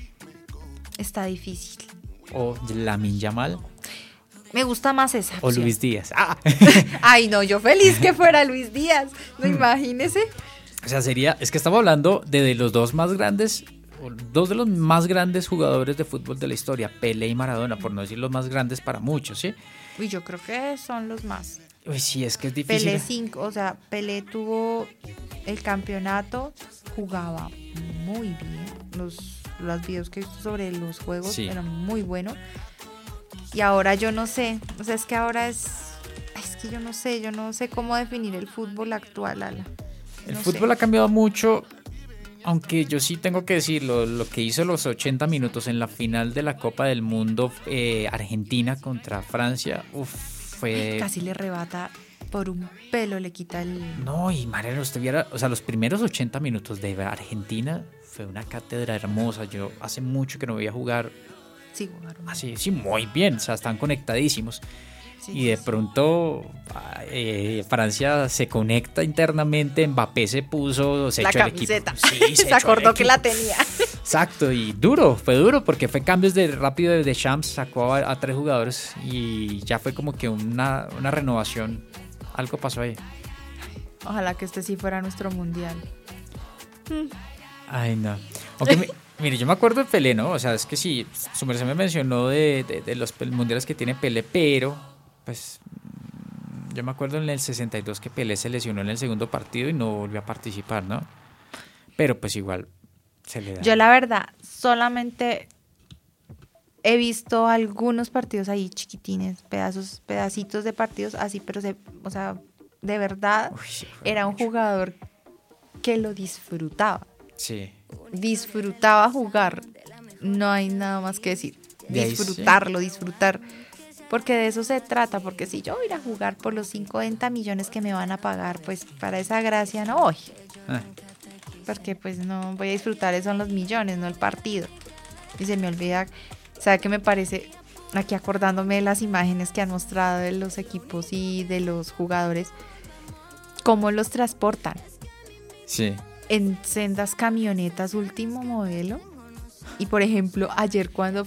Está difícil. ¿O Lamine Yamal? Me gusta más esa opción. ¿O Luis Díaz? ¡Ah! Ay, no, yo feliz que fuera Luis Díaz. No, imagínese. O sea, es que estamos hablando de los dos más grandes, dos de los más grandes jugadores de fútbol de la historia, Pelé y Maradona, por no decir los más grandes para muchos, ¿sí? Uy, yo creo que son los más. Uy, sí, es que es difícil. Pelé tuvo el campeonato, jugaba muy bien. Los videos que he visto sobre los juegos eran muy buenos. Y ahora yo no sé, o sea, es que ahora es que yo no sé cómo definir el fútbol actual, Ala. El fútbol ha cambiado mucho, aunque yo sí tengo que decirlo, lo que hizo los 80 minutos en la final de la Copa del Mundo, Argentina contra Francia, fue... Casi le rebata por un pelo, le quita el... No, y Mariano, usted viera, o sea, los primeros 80 minutos de Argentina fue una cátedra hermosa. Yo hace mucho que no veía jugar... Sí, jugaron. Así, sí, muy bien, o sea, están conectadísimos. Sí, y de pronto Francia se conecta internamente, Mbappé se echó la camiseta. Sí, se acordó que la tenía. Exacto, y fue duro porque fue cambios rápido de Deschamps, sacó a 3 jugadores y ya fue como que una renovación, algo pasó ahí. Ojalá que este sí fuera nuestro mundial. Ay, no. Aunque mire, yo me acuerdo de Pelé, ¿no? O sea, es que sí, su merced me mencionó de los mundiales que tiene Pelé, pero pues yo me acuerdo en el 62 que Pelé se lesionó en el segundo partido y no volvió a participar, ¿no? Pero pues igual se le da. Yo la verdad solamente he visto algunos partidos ahí chiquitines, pedacitos de partidos así, pero o sea, de verdad era un jugador que lo disfrutaba. Sí. Disfrutaba jugar. No hay nada más que decir. Disfrutarlo, disfrutar. Porque de eso se trata. Porque si yo voy a ir a jugar por los 50 millones que me van a pagar, pues para esa gracia no voy. Porque pues no voy a disfrutar, son los millones, no el partido. Y se me olvida, ¿sabe qué me parece? Aquí acordándome de las imágenes que han mostrado de los equipos y de los jugadores, cómo los transportan. Sí. En sendas camionetas último modelo. Y por ejemplo, ayer cuando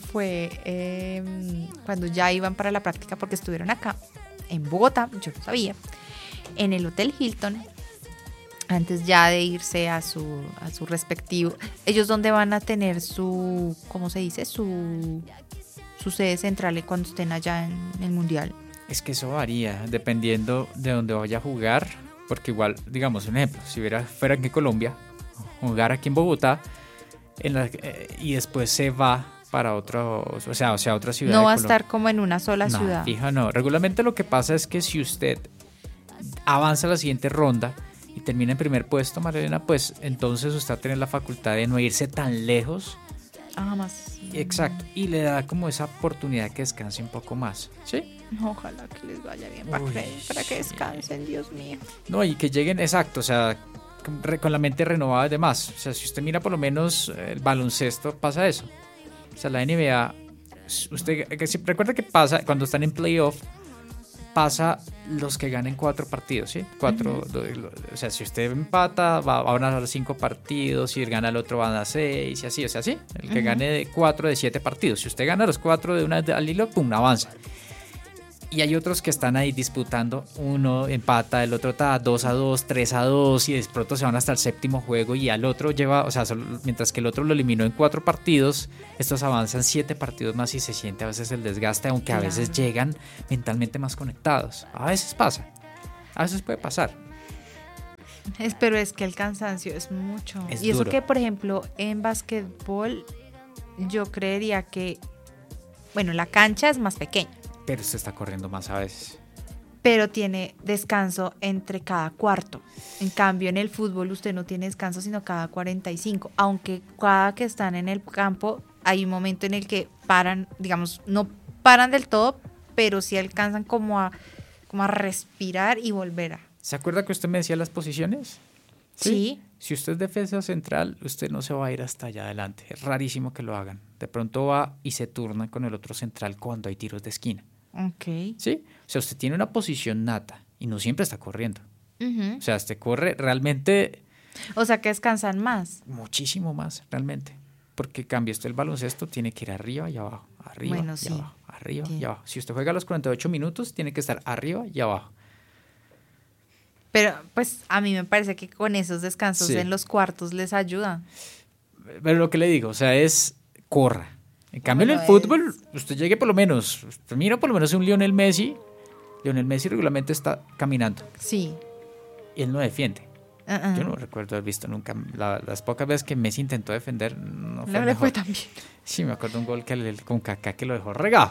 ya iban para la práctica, porque estuvieron acá en Bogotá, yo no sabía, en el Hotel Hilton, antes ya de irse a su respectivo, ellos donde van a tener su, ¿cómo se dice? Su sede central cuando estén allá en el Mundial. Es que eso varía dependiendo de dónde vaya a jugar, porque igual, digamos, un ejemplo, si fuera aquí en Colombia, jugar aquí en Bogotá, y después se va para otro, o sea, otra ciudad. No va a estar como en una sola no, ciudad. Fija, no. Regularmente lo que pasa es que si usted avanza a la siguiente ronda y termina en primer puesto, Marilena, pues entonces usted va a tener la facultad de no irse tan lejos. Más. Exacto. Y le da como esa oportunidad que descanse un poco más. ¿Sí? Ojalá que les vaya bien para que descansen, Dios mío. No, y que lleguen, exacto, o sea, con la mente renovada y demás. O sea, si usted mira por lo menos el baloncesto, pasa eso. O sea, la NBA, usted recuerda que pasa cuando están en playoff, pasa los que ganen 4 partidos, ¿sí? 4, o sea, si usted empata, van a dar 5 partidos, si gana el otro van a 6 y así, o sea, sí. El que gane de 4 de 7 partidos. Si usted gana los 4 de una al hilo, pum, avanza. Y hay otros que están ahí disputando, uno empata, el otro está 2-2, 3-2 y de pronto se van hasta el 7º juego y al otro lleva, o sea, mientras que el otro lo eliminó en 4 partidos, estos avanzan 7 partidos más y se siente a veces el desgaste, aunque a veces llegan mentalmente más conectados. A veces pasa, a veces puede pasar. Pero es que el cansancio es mucho. Es y eso duro. que, por ejemplo, en básquetbol, yo creería que, bueno, la cancha es más pequeña. Pero usted está corriendo más a veces. Pero tiene descanso entre cada cuarto. En cambio, en el fútbol usted no tiene descanso sino cada 45. Aunque cada que están en el campo hay un momento en el que paran, digamos, no paran del todo, pero sí alcanzan como a respirar y volver a... ¿Se acuerda que usted me decía las posiciones? Sí. Si usted es defensa central, usted no se va a ir hasta allá adelante. Es rarísimo que lo hagan. De pronto va y se turna con el otro central cuando hay tiros de esquina. Ok. ¿Sí? O sea, usted tiene una posición nata y no siempre está corriendo. Uh-huh. O sea, usted corre realmente O sea que descansan más. muchísimo más, realmente. Porque cambia usted el baloncesto, tiene que ir arriba y abajo, arriba Bueno, y sí. abajo, arriba Sí. y abajo. Si usted juega los 48 minutos, tiene que estar arriba y abajo. Pero pues a mí me parece que con esos descansos Sí. en los cuartos les ayuda. Pero lo que le digo, o sea, es corra. En cambio, Bueno, en el fútbol, usted llegue por lo menos, usted mira por lo menos un Lionel Messi. Lionel Messi regularmente está caminando. Sí. Y él no defiende. Uh-uh. Yo no recuerdo haber visto nunca. Las pocas veces que Messi intentó defender, no fue No le mejor. fue tan bien. Sí, me acuerdo un gol con Kaká que lo dejó regado.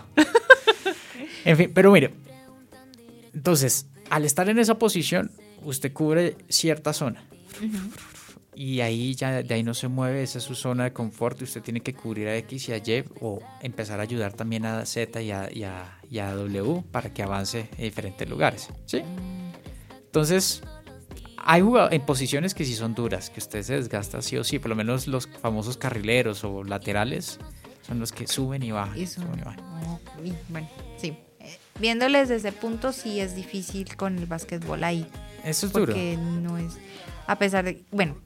En fin, pero mire. Entonces, al estar en esa posición, usted cubre cierta zona. Uh-huh. Y ahí ya de ahí no se mueve, esa es su zona de confort y usted tiene que cubrir a X y a Y o empezar a ayudar también a Z y a W para que avance en diferentes lugares, ¿sí? Entonces, hay en posiciones que sí son duras, que usted se desgasta sí o sí, por lo menos los famosos carrileros o laterales son los que suben y bajan. Eso. Suben y bajan. Y bueno, sí. Viéndoles desde ese punto sí es difícil con el básquetbol ahí. Eso es duro. Porque no es, a pesar de, bueno,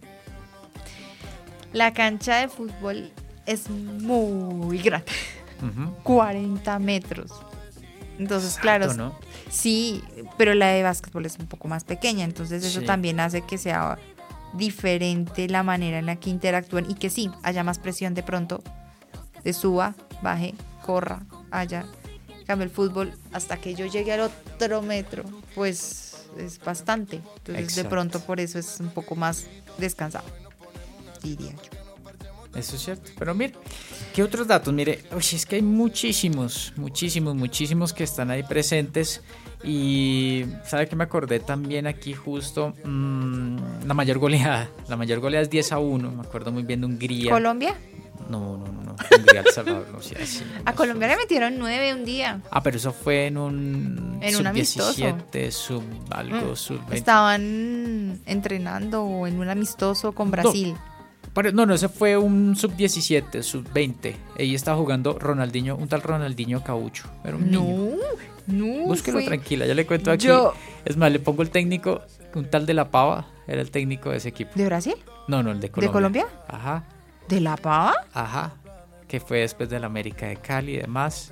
la cancha de fútbol es muy grande, Ujú. 40 metros. Entonces, Es claro, alto, ¿no? sí, pero la de básquetbol es un poco más pequeña, entonces eso Sí. también hace que sea diferente la manera en la que interactúan y que sí, haya más presión de pronto, de suba, baje, corra, haya. En cambio el fútbol, hasta que yo llegue al otro metro, pues es bastante. Entonces Exacto. de pronto por eso es un poco más descansado, diría yo. Eso es cierto. Pero mire, ¿qué otros datos? Mire, es que hay muchísimos que están ahí presentes. Y ¿sabe qué me acordé también aquí justo? La mayor goleada. La mayor goleada es 10-1. Me acuerdo muy bien de Hungría. ¿Colombia? No. Hungría, El Salvador. No, sí, así, A Colombia le metieron 9 un día. pero eso fue en un amistoso. sub-17, sub-20. Estaban entrenando o en un amistoso con Brasil. No, ese fue un sub-17, sub-20. Ahí estaba jugando Ronaldinho, un tal Ronaldinho Caucho. Era un niño. No. Búsquelo tranquila, ya le cuento aquí. Yo- Es más, le pongo el técnico, un tal de La Pava, era el técnico de ese equipo. ¿De Brasil? No, el de Colombia. ¿De Colombia? Ajá, ¿De La Pava? que fue después del América de Cali y demás.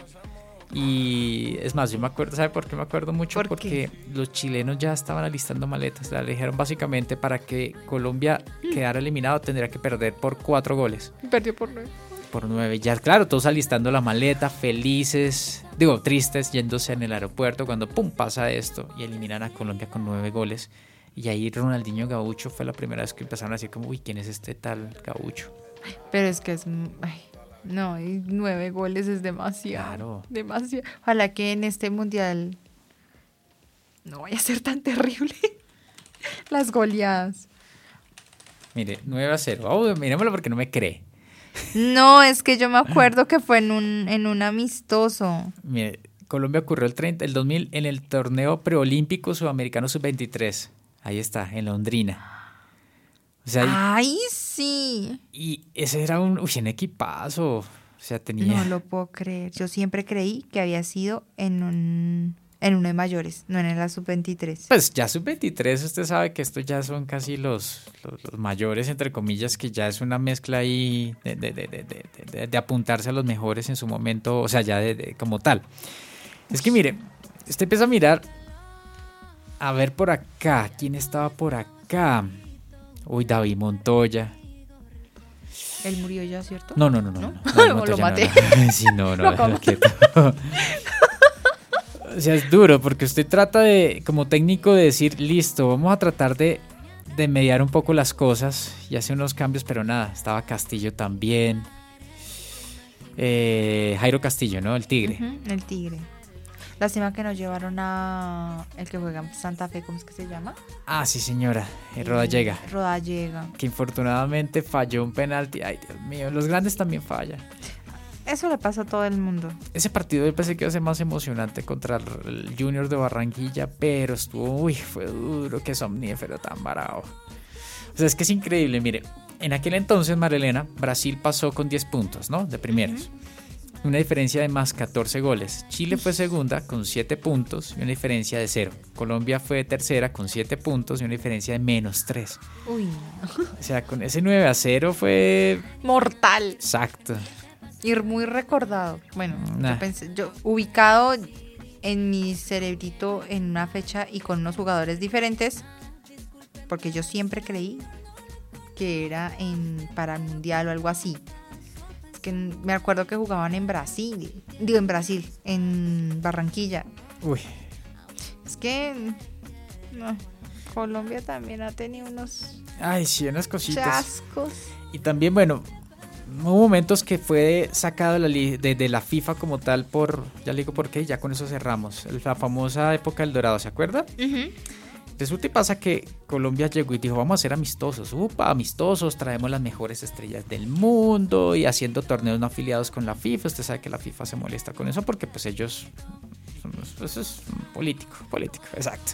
Y es más, yo me acuerdo, ¿sabe por qué me acuerdo mucho? ¿Por Porque los chilenos ya estaban alistando maletas. Le dijeron básicamente para que Colombia quedara eliminado tendría que perder por 4 goles. Perdió por 9. Por 9, ya claro, todos alistando la maleta, felices, tristes, yéndose en el aeropuerto cuando pum pasa esto y eliminan a Colombia con 9 goles. Y ahí Ronaldinho Gaucho fue la primera vez que empezaron a decir como, uy, ¿quién es este tal Gaucho? Pero es que es... ay, no, y 9 goles es demasiado. Claro. Demasiado. Ojalá que en este mundial no vaya a ser tan terrible las goleadas. Mire, 9-0. Oh, mirémoslo porque no me cree. No, es que yo me acuerdo que fue en un amistoso. Mire, Colombia ocurrió el 2000 en el torneo preolímpico sudamericano sub-23. Ahí está, en Londrina. O sea, ¡Ay, sí! y ese era un equipazo. O sea, tenía... No lo puedo creer. Yo siempre creí que había sido en En uno de mayores, no en la sub-23. Pues ya sub-23, usted sabe que estos ya son casi los mayores, entre comillas, que ya es una mezcla ahí de apuntarse a los mejores en su momento, o sea, ya como tal. Es que mire, usted empieza a mirar, a ver por acá, ¿quién estaba por acá? Uy, David Montoya. Él murió ya, ¿cierto? No. ¿No? Lo maté. No. Sí, no, quieto. O sea, es duro porque usted trata de, como técnico, de decir, listo, vamos a tratar de mediar un poco las cosas y hacer unos cambios, pero nada, estaba Castillo también. Jairo Castillo, ¿no? El Tigre. El Tigre. Lástima que nos llevaron a el que juega en Santa Fe, ¿cómo es que se llama? Ah, sí, señora, Rodallega. Rodallega. Que infortunadamente falló un penalti. Ay, Dios mío, los grandes también fallan. Eso le pasa a todo el mundo. Ese partido yo pensé que iba a ser más emocionante contra el Junior de Barranquilla, pero fue duro, qué somnífero tan varado. O sea, es que es increíble, mire, en aquel entonces, Marilena, Brasil pasó con 10 puntos, ¿no? De primeros. Una diferencia de más 14 goles. Chile fue segunda con 7 puntos y una diferencia de 0. Colombia fue tercera con 7 puntos y una diferencia de menos 3. Uy, no. O sea, con ese 9-0 fue... mortal. Exacto. Y muy recordado. Bueno, yo ubicado en mi cerebrito en una fecha y con unos jugadores diferentes, porque yo siempre creí que era para el Mundial o algo así. Es que me acuerdo que jugaban en Brasil, en Barranquilla. Uy. Es que Colombia también ha tenido unos... Ay, sí, unas cositas. Chascos. Y también, bueno... Hubo momentos que fue sacado de la FIFA como tal ya le digo por qué, ya con eso cerramos. La famosa época del Dorado, ¿se acuerda? Resulta y pasa que Colombia llegó y dijo, vamos a ser amistosos. Amistosos, traemos las mejores estrellas del mundo y haciendo torneos no afiliados con la FIFA. Usted sabe que la FIFA se molesta con eso porque pues ellos... Eso es político, exacto.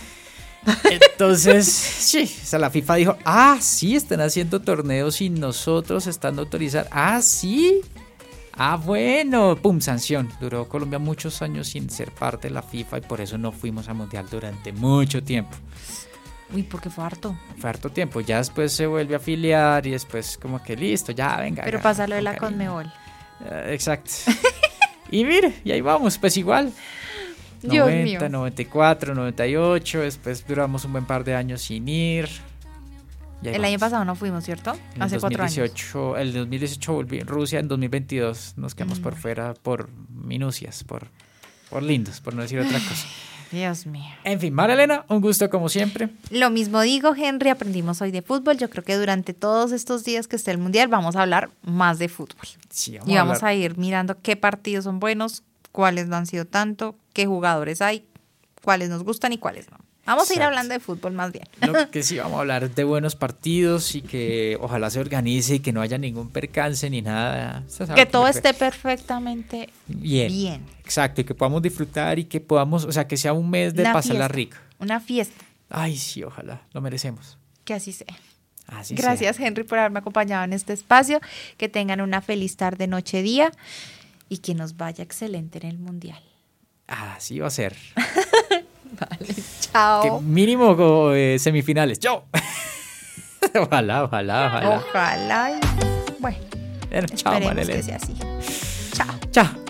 Entonces, sí, o sea, la FIFA dijo, sí, están haciendo torneos sin nosotros estando autorizados. Sí, bueno, pum, sanción. Duró Colombia muchos años sin ser parte de la FIFA y por eso no fuimos a Mundial durante mucho tiempo. Uy, porque fue harto. Fue harto tiempo, ya después se vuelve a afiliar y después como que listo, ya venga. Pero pasa lo de la Conmebol. Exacto. Y mire, y ahí vamos, pues igual. Dios 90, mío. 94, 98, después duramos un buen par de años sin ir. El año pasado no fuimos, ¿cierto? Hace 4 años. El 2018 volví en Rusia, en 2022 nos quedamos por fuera por minucias, por lindos, por no decir otra cosa. Dios mío. En fin, María Elena, un gusto como siempre. Lo mismo digo, Henry, aprendimos hoy de fútbol. Yo creo que durante todos estos días que esté el Mundial vamos a hablar más de fútbol. Sí, vamos a ir mirando qué partidos son buenos, cuáles no han sido tanto, qué jugadores hay, cuáles nos gustan y cuáles no. Vamos a ir hablando de fútbol más bien. Lo que sí, vamos a hablar de buenos partidos y que ojalá se organice y que no haya ningún percance ni nada. Que todo esté perfectamente bien. Exacto, y que podamos disfrutar y que podamos, o sea, que sea un mes de pasarla rico. Una fiesta. Ay, sí, ojalá, lo merecemos. Que así sea. Así Gracias, sea. Henry, por haberme acompañado en este espacio. Que tengan una feliz tarde, noche, día y que nos vaya excelente en el Mundial. Así va a ser. Vale, chao. Que mínimo semifinales. Chao. Ojalá. Ojalá. Bueno, chao, esperemos que sea así. Chao. Chao.